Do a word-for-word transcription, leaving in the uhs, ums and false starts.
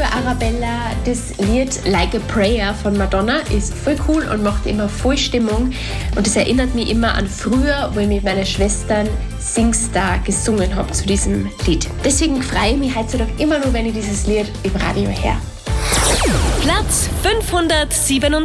liebe Arabella, das Lied Like a Prayer von Madonna ist voll cool und macht immer voll Stimmung. Und das erinnert mich immer an früher, wo ich mit meinen Schwestern Singstar gesungen habe zu diesem Lied. Deswegen freue ich mich heutzutage immer nur, wenn ich dieses Lied im Radio höre. Platz fünfhundertsiebenunddreißig.